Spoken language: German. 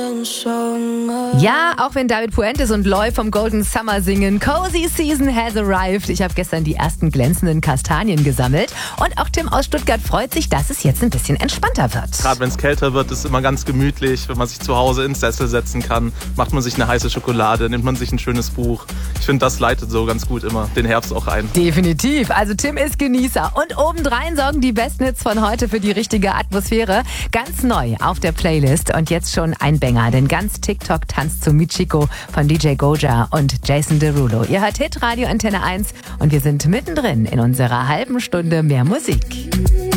Ja, auch wenn David Puentes und Loy vom Golden Summer singen, Cozy Season has arrived. Ich habe gestern die ersten glänzenden Kastanien gesammelt. Und auch Tim aus Stuttgart freut sich, dass es jetzt ein bisschen entspannter wird. Gerade wenn es kälter wird, ist es immer ganz gemütlich, wenn man sich zu Hause ins Sessel setzen kann. Macht man sich eine heiße Schokolade, nimmt man sich ein schönes Buch. Ich finde, das leitet so ganz gut immer den Herbst auch ein. Definitiv. Also Tim ist Genießer. Und obendrein sorgen die besten Hits von heute für die richtige Atmosphäre. Ganz neu auf der Playlist. Und jetzt schon ein Banger, denn ganz TikTok tanzt zu Michiko von DJ Goja und Jason Derulo. Ihr hört Hitradio Antenne 1 und wir sind mittendrin in unserer halben Stunde mehr Musik.